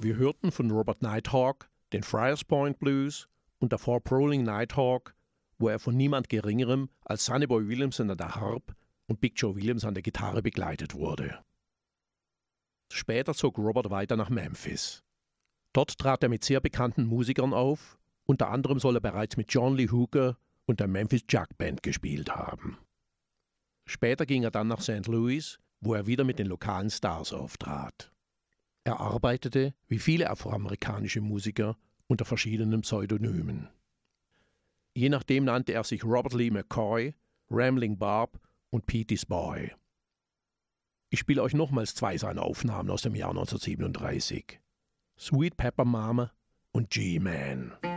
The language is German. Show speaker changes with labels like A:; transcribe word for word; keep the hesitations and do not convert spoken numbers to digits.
A: Wir hörten von Robert Nighthawk den Friars Point Blues und davor Prowling Nighthawk, wo er von niemand Geringerem als Sonny Boy Williamson an der Harp und Big Joe Williams an der Gitarre begleitet wurde. Später zog Robert weiter nach Memphis. Dort trat er mit sehr bekannten Musikern auf, unter anderem soll er bereits mit John Lee Hooker und der Memphis Jug Band gespielt haben. Später ging er dann nach Sankt Louis, wo er wieder mit den lokalen Stars auftrat. Er arbeitete, wie viele afroamerikanische Musiker, unter verschiedenen Pseudonymen. Je nachdem nannte er sich Robert Lee McCoy, Rambling Bob und Petey's Boy. Ich spiele euch nochmals zwei seiner Aufnahmen aus dem Jahr neunzehnhundertsiebenunddreißig. Sweet Pepper Mama und G-Man.